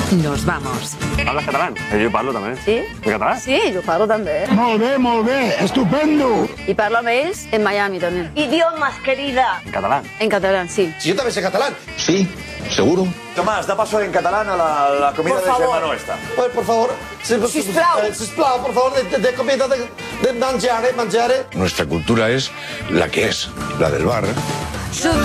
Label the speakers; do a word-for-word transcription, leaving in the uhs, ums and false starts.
Speaker 1: Nos vamos.
Speaker 2: ¿Hablas catalán? Eh, yo parlo també.
Speaker 3: Sí?
Speaker 2: En català?
Speaker 3: Sí, jo parlo també.
Speaker 4: Molt bé, molt bé, estupendo.
Speaker 3: I parlo amb ells en Miami també.
Speaker 5: Idiomas, querida.
Speaker 2: En catalán.
Speaker 3: En català, sí.
Speaker 6: Si yo también sé catalán. Sí, seguro.
Speaker 7: Tomás, da paso en catalán a la, la comida
Speaker 5: Por
Speaker 7: de
Speaker 5: favor.
Speaker 7: Germano esta.
Speaker 6: Pues, por favor. Si,
Speaker 5: Sisplau.
Speaker 6: eh, sisplau, por favor, de, de comida, de, de mangiare, mangiare.
Speaker 8: Nuestra cultura es la que es, la del bar.
Speaker 1: Super